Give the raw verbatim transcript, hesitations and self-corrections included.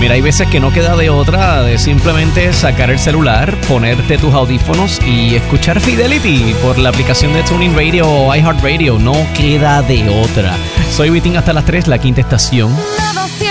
Mira, hay veces que no queda de otra de simplemente sacar el celular, ponerte tus audífonos y escuchar Fidelity por la aplicación de TuneIn Radio o iHeartRadio. No queda de otra. Soy Vitín hasta las tres, la quinta estación.